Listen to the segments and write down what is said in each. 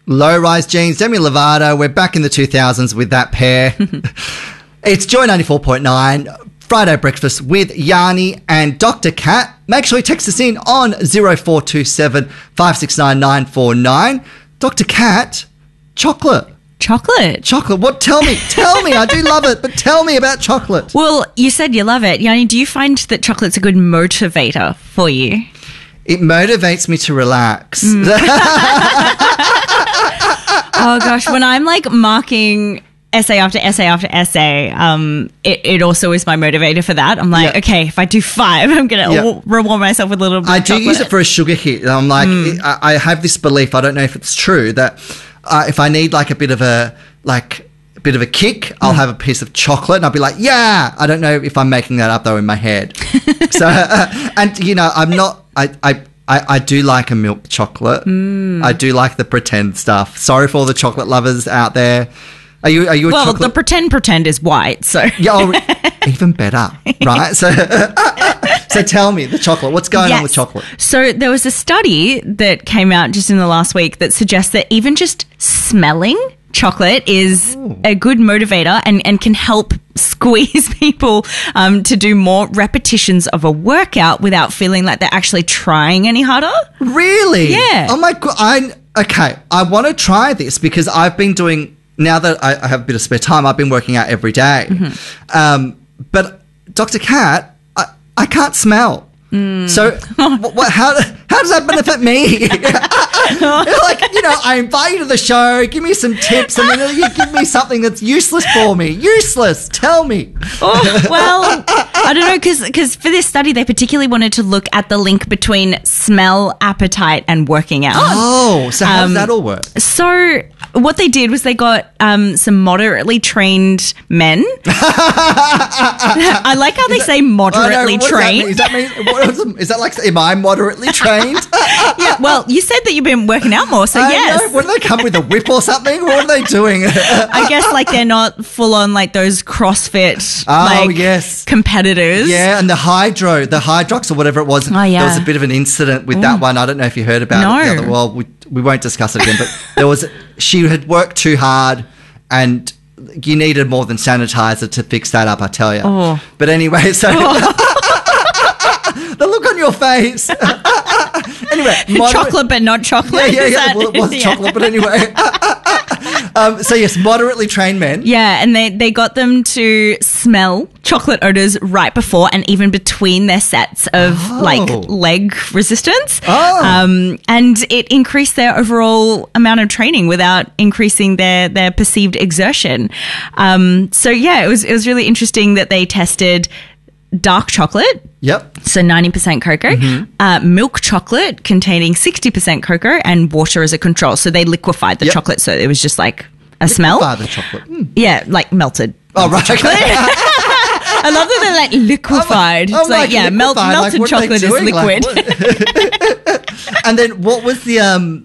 Low Rise Jeans, Demi Lovato. We're back in the 2000s with that pair. It's Joy 94.9, Friday Breakfast with Yanni and Dr. Cat. Make sure you text us in on 0427 569 949. Dr. Cat, chocolate. Chocolate. What? Tell me. I do love it, but tell me about chocolate. Well, you said you love it. Yanni, do you find that chocolate's a good motivator for you? It motivates me to relax. Oh, gosh. When I'm like marking essay after essay after essay, it also is my motivator for that. I'm like, okay, if I do 5, I'm going to reward myself with a little bit of chocolate. I do use it for a sugar hit. I'm like, I have this belief, I don't know if it's true, that if I need like a bit of a kick, I'll have a piece of chocolate and I'll be like, yeah. I don't know if I'm making that up though in my head. So, and you know, I'm not, I do like a milk chocolate. I do like the pretend stuff. Sorry for all the chocolate lovers out there. Are you a chocolate? Well, the pretend is white, so. Yeah, even better, right? So tell me, the chocolate, what's going on with chocolate? So there was a study that came out just in the last week that suggests that even just smelling chocolate is a good motivator and can help squeeze people to do more repetitions of a workout without feeling like they're actually trying any harder. Really? Yeah. Oh my God. I want to try this because I've been doing, now that I have a bit of spare time, I've been working out every day. But Dr. Cat, I can't smell. So how does that benefit me? Like, you know, I invite you to the show, give me some tips, and then you give me something that's useless for me. Useless. Tell me. Oh, well, I don't know, because for this study, they particularly wanted to look at the link between smell, appetite, and working out. Oh, so how does that all work? So what they did was they got some moderately trained men. I like how they say moderately trained. Does that mean? Is that like, am I moderately trained? Yeah, well, you said that you've been working out more, so yes. Know. What do they come with, a whip or something? What are they doing? I guess like they're not full on like those CrossFit competitors. Yeah, and the Hydrox or whatever it was. Oh, yeah. There was a bit of an incident with that one. I don't know if you heard about it. Well, we won't discuss it again, but she had worked too hard and you needed more than sanitizer to fix that up, I tell you. Oh. But anyway, so the look on your face. Anyway, chocolate but not chocolate. Yeah. Well, it was chocolate, but anyway. So yes, moderately trained men. Yeah, and they got them to smell chocolate odors right before and even between their sets of like leg resistance. And it increased their overall amount of training without increasing their perceived exertion. So yeah, it was really interesting that they tested dark chocolate. Yep. So 90% cocoa, milk chocolate containing 60% cocoa, and water as a control. So they liquefied the chocolate, so it was just like a smell. The chocolate. Yeah, like melted. Oh, right. Chocolate. I love that they're like liquefied. It's like, yeah, melted like, chocolate is liquid. Like, and then what was the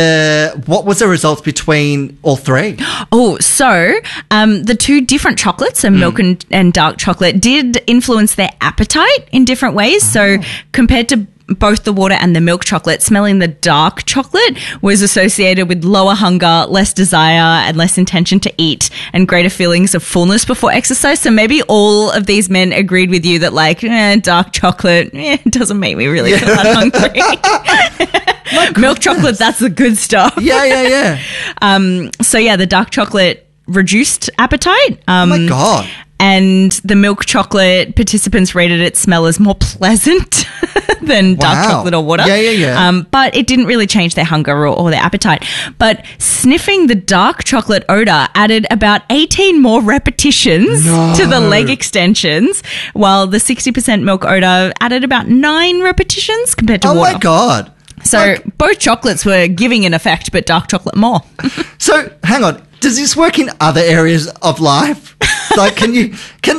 results between all three? Oh, so the two different chocolates, so milk and dark chocolate, did influence their appetite in different ways. So compared to both the water and the milk chocolate, smelling the dark chocolate was associated with lower hunger, less desire, and less intention to eat, and greater feelings of fullness before exercise. So maybe all of these men agreed with you that like dark chocolate doesn't make me really feel that hungry. Milk chocolate, that's the good stuff. Yeah. So yeah, the dark chocolate reduced appetite. Oh my God. And the milk chocolate participants rated its smell as more pleasant than dark chocolate or water. Yeah. But it didn't really change their hunger or their appetite. But sniffing the dark chocolate odor added about 18 more repetitions to the leg extensions, while the 60% milk odor added about 9 repetitions compared to water. Oh my God. So both chocolates were giving an effect, but dark chocolate more. So hang on. Does this work in other areas of life? Like, can you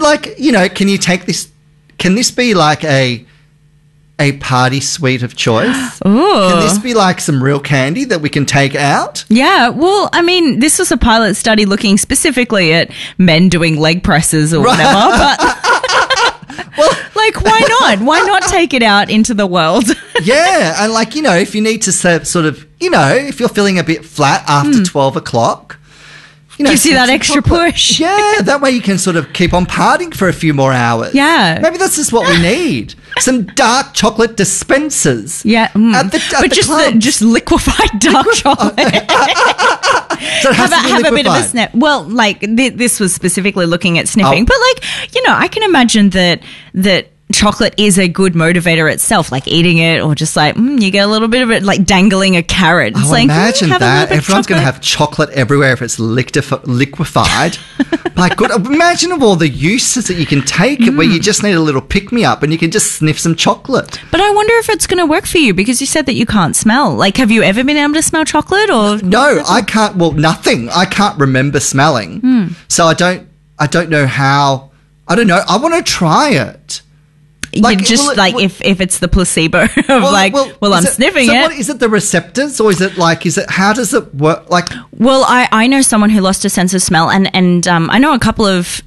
take this? Can this be like a party sweet of choice? Ooh. Can this be like some real candy that we can take out? Yeah, well, I mean, this was a pilot study looking specifically at men doing leg presses or whatever, but Like, why not? Why not take it out into the world? Yeah, and like, you know, if you need to sort of, you know, if you're feeling a bit flat after 12 o'clock, you know, Gives you that some extra chocolate. push. Yeah, that way you can sort of keep on partying for a few more hours. Yeah. Maybe that's just what we need. Some dark chocolate dispensers. Yeah. At the clubs. Just liquefied dark chocolate. So it has to be have a bit of a liquefied. sniff. Well, like this was specifically looking at sniffing, Oh. but like, you know, I can imagine that chocolate is a good motivator itself, like eating it or just like you get a little bit of it, like dangling a carrot. It's Oh, like, imagine have a little that. bit of Everyone's going to chocolate. have chocolate everywhere if it's liquefied. My God, imagine of all the uses that you can take where you just need a little pick-me-up and you can just sniff some chocolate. But I wonder if it's going to work for you because you said that you can't smell. Like, have you ever been able to smell chocolate or? No, I can't. Well, nothing. I can't remember smelling. So I don't know how. I don't know. I want to try it. Like, if it's the placebo of I'm sniffing so it. What, is it the receptors or is it how does it work? Like, Well, I know someone who lost a sense of smell, and I know a couple of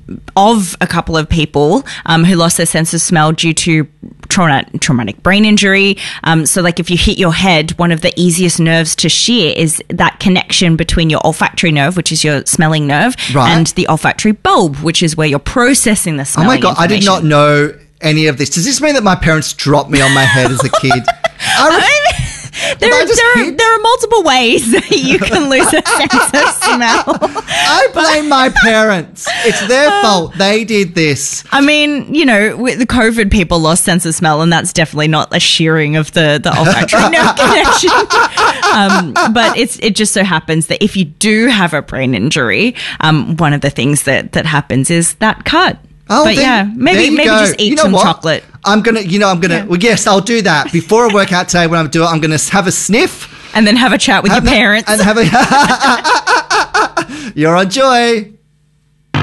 people who lost their sense of smell due to traumatic brain injury. So, like, if you hit your head, one of the easiest nerves to shear is that connection between your olfactory nerve, which is your smelling nerve, Right. and the olfactory bulb, which is where you're processing the oh smelling my God, I did not information. know any of this. Does this mean that my parents dropped me on my head as a kid? There hit? are multiple ways that you can lose a sense of smell. I blame my parents. It's their fault. They did this. I mean, you know, with the COVID, people lost sense of smell, and that's definitely not a shearing of the olfactory nerve connection. But it just so happens that if you do have a brain injury, one of the things that happens is that cut. Oh, but there maybe you go. just eat You know some what? chocolate. I'm gonna. Well, yes, I'll do that before I work out today. When I'm doing, I'm gonna have a sniff And then have a chat with your parents. and have a. You're on Joy.